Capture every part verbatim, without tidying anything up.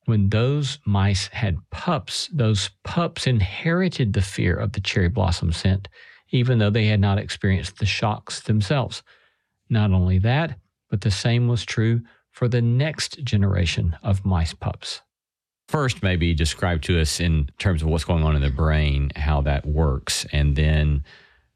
When those mice had pups, those pups inherited the fear of the cherry blossom scent, even though they had not experienced the shocks themselves. Not only that, but the same was true for the next generation of mice pups. First, maybe describe to us in terms of what's going on in the brain, how that works, and then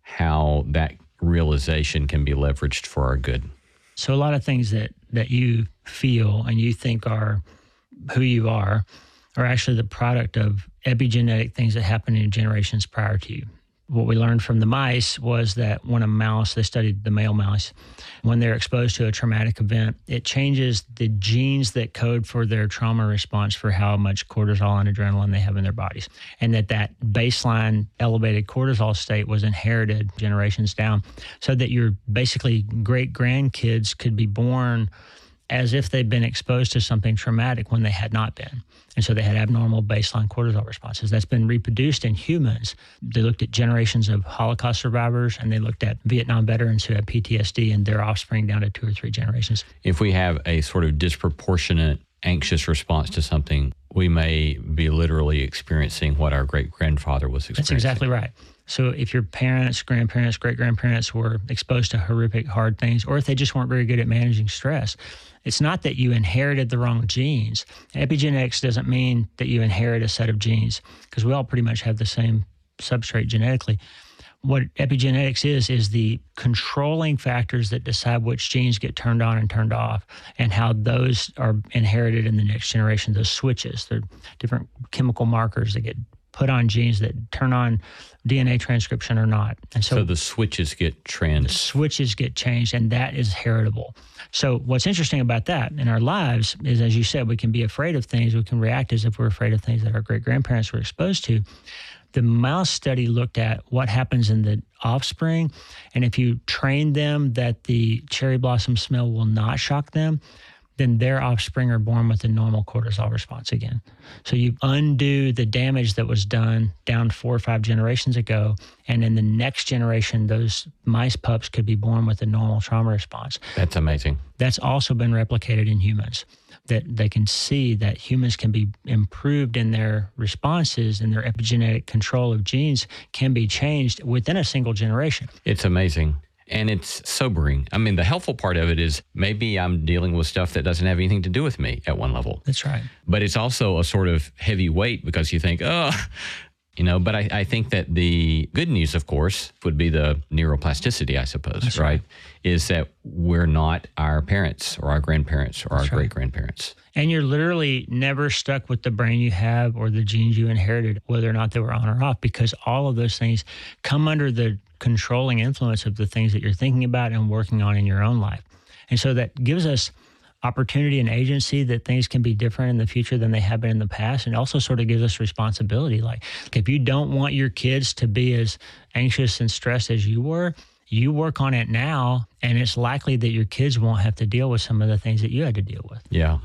how that realization can be leveraged for our good. So a lot of things that, that you feel and you think are who you are are actually the product of epigenetic things that happened in generations prior to you. What we learned from the mice was that when a mouse, they studied the male mouse, when they're exposed to a traumatic event, it changes the genes that code for their trauma response for how much cortisol and adrenaline they have in their bodies. And that that baseline elevated cortisol state was inherited generations down, so that your basically great-grandkids could be born as if they'd been exposed to something traumatic when they had not been. And so they had abnormal baseline cortisol responses. That's been reproduced in humans. They looked at generations of Holocaust survivors, and they looked at Vietnam veterans who had P T S D and their offspring down to two or three generations. If we have a sort of disproportionate anxious response to something, we may be literally experiencing what our great-grandfather was experiencing. That's exactly right. So if your parents, grandparents, great-grandparents were exposed to horrific, hard things, or if they just weren't very good at managing stress, it's not that you inherited the wrong genes. Epigenetics doesn't mean that you inherit a set of genes, because we all pretty much have the same substrate genetically. What epigenetics is, is the controlling factors that decide which genes get turned on and turned off, and how those are inherited in the next generation, those switches. They're different chemical markers that get put on genes that turn on D N A transcription or not. And so, so the switches get trans. The switches get changed, and that is heritable. So what's interesting about that in our lives is, as you said, we can be afraid of things. We can react as if we're afraid of things that our great-grandparents were exposed to. The mouse study looked at what happens in the offspring, and if you train them that the cherry blossom smell will not shock them, then their offspring are born with a normal cortisol response again. So you undo the damage that was done down four or five generations ago, and in the next generation, those mice pups could be born with a normal trauma response. That's amazing. That's also been replicated in humans, that they can see that humans can be improved in their responses, and their epigenetic control of genes can be changed within a single generation. It's amazing. And it's sobering. I mean, the helpful part of it is maybe I'm dealing with stuff that doesn't have anything to do with me at one level. That's right. But it's also a sort of heavy weight, because you think, oh, you know, but I, I think that the good news, of course, would be the neuroplasticity, I suppose, That's right? right? Is that we're not our parents or our grandparents or That's our right. great-grandparents. And you're literally never stuck with the brain you have or the genes you inherited, whether or not they were on or off, because all of those things come under the controlling influence of the things that you're thinking about and working on in your own life. And so that gives us opportunity and agency that things can be different in the future than they have been in the past. And also sort of gives us responsibility. Like, if you don't want your kids to be as anxious and stressed as you were, you work on it now, and it's likely that your kids won't have to deal with some of the things that you had to deal with. Yeah.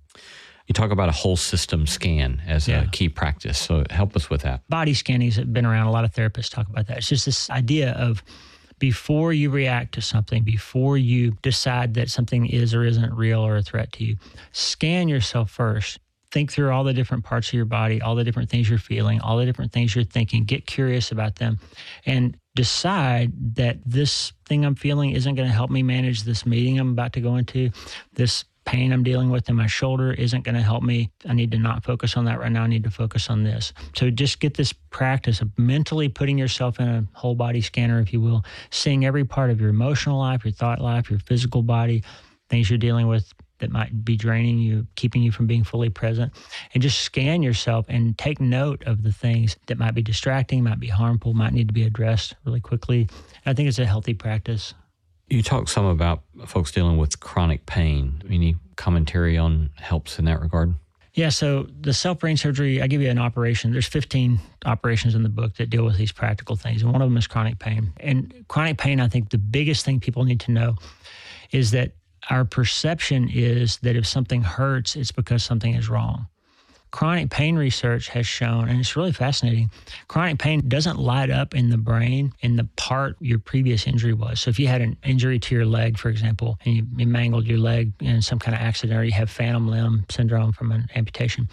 You talk about a whole system scan as Yeah. a key practice. So help us with that. Body scanning has been around. A lot of therapists talk about that. It's just this idea of, before you react to something, before you decide that something is or isn't real or a threat to you, scan yourself first. Think through all the different parts of your body, all the different things you're feeling, all the different things you're thinking. Get curious about them, and decide that this thing I'm feeling isn't going to help me manage this meeting I'm about to go into. This pain I'm dealing with in my shoulder isn't going to help me. I need to not focus on that right now. I need to focus on this. So just get this practice of mentally putting yourself in a whole body scanner, if you will, seeing every part of your emotional life, your thought life, your physical body, things you're dealing with that might be draining you, keeping you from being fully present, and just scan yourself and take note of the things that might be distracting, might be harmful, might need to be addressed really quickly. I think it's a healthy practice. You talk some about folks dealing with chronic pain. Any commentary on helps in that regard? Yeah, so the self-brain surgery, I give you an operation. There's fifteen operations in the book that deal with these practical things, and one of them is chronic pain. And chronic pain, I think the biggest thing people need to know is that our perception is that if something hurts, it's because something is wrong. Chronic pain research has shown, and it's really fascinating, chronic pain doesn't light up in the brain in the part your previous injury was. So if you had an injury to your leg, for example, and you, you mangled your leg in some kind of accident, or you have phantom limb syndrome from an amputation,